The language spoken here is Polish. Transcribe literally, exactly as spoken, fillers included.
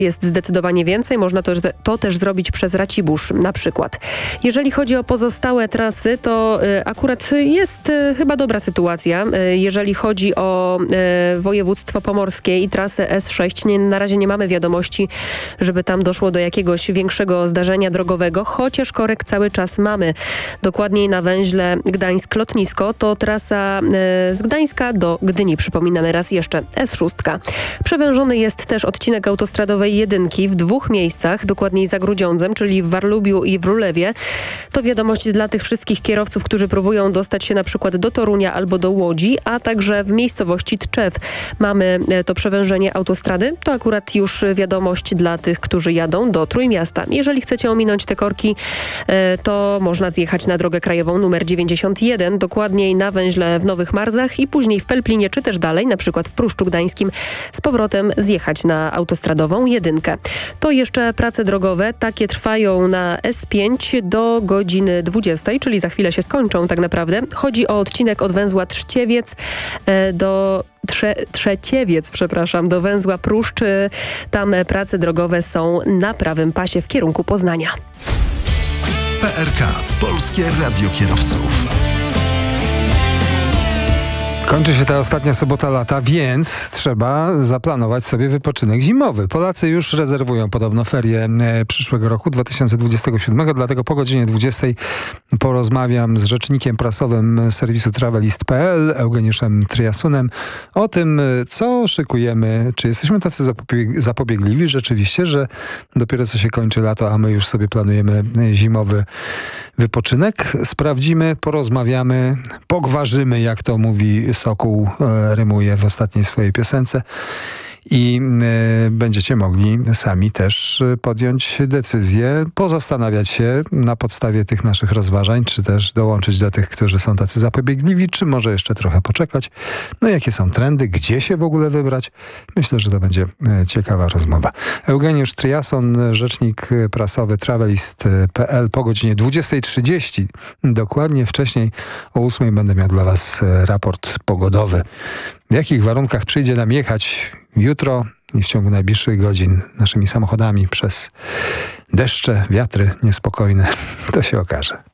jest zdecydowanie więcej. Można to, to też zrobić przez Racibórz na przykład. Jeżeli chodzi o pozostałe trasy, to y, akurat jest y, chyba dobra sytuacja. Y, jeżeli chodzi o y, województwo pomorskie i trasę S sześć, nie, na razie nie mamy wiadomości, żeby tam doszło do jakiegoś większego zdarzenia drogowego, chociaż korek cały czas mamy. Dokładniej na węźle Gdańsk-Lotnisko to trasa y, z Gdańska do Gdyni. Przypominamy raz jeszcze S sześć. Przewężony jest też odcinek autostradowej jedynki w dwóch miejscach, dokładniej za Grudziądzem, czyli w Warlubiu i w Rulewie. To wiadomość dla tych wszystkich kierowców, którzy próbują dostać się na przykład do Torunia albo do Łodzi, a także w miejscowości Tczew mamy to przewężenie autostrady. To akurat już wiadomość dla tych, którzy jadą do Trójmiasta. Jeżeli chcecie ominąć te korki, to można zjechać na drogę krajową numer dziewięćdziesiąt jeden, dokładniej na węźle w Nowych Marzach i później w Pelplinie, czy też dalej, na przykład w Pruszczu Gdańskim, z powrotem zjechać na autostradową jedynkę. To jeszcze prace drogowe. Takie trwają na S pięć do godziny dwudziestej, czyli za chwilę się skończą tak naprawdę. Chodzi o odcinek od węzła Trzciewiec e, do Trze, Trzeciewiec, przepraszam, do węzła Pruszcz. Tam prace drogowe są na prawym pasie w kierunku Poznania. P R K. Polskie Radio Kierowców. Kończy się ta ostatnia sobota lata, więc trzeba zaplanować sobie wypoczynek zimowy. Polacy już rezerwują podobno ferie przyszłego roku, dwa tysiące dwudziestego siódmego, dlatego po godzinie dwudziestej porozmawiam z rzecznikiem prasowym serwisu travelist kropka p l, Eugeniuszem Triasunem, o tym, co szykujemy, czy jesteśmy tacy zapobieg- zapobiegliwi rzeczywiście, że dopiero co się kończy lato, a my już sobie planujemy zimowy wypoczynek. Sprawdzimy, porozmawiamy, pogwarzymy, jak to mówi Sokół, e, rymuje w ostatniej swojej piosence. I y, będziecie mogli sami też podjąć decyzję, pozastanawiać się na podstawie tych naszych rozważań, czy też dołączyć do tych, którzy są tacy zapobiegliwi, czy może jeszcze trochę poczekać. No jakie są trendy, gdzie się w ogóle wybrać? Myślę, że to będzie y, ciekawa rozmowa. Eugeniusz Triason, rzecznik prasowy travelist kropka p l po godzinie dwudziestej trzydzieści. Dokładnie wcześniej o ósmej będę miał dla Was raport pogodowy. W jakich warunkach przyjdzie nam jechać jutro i w ciągu najbliższych godzin naszymi samochodami przez deszcze, wiatry niespokojne, to się okaże.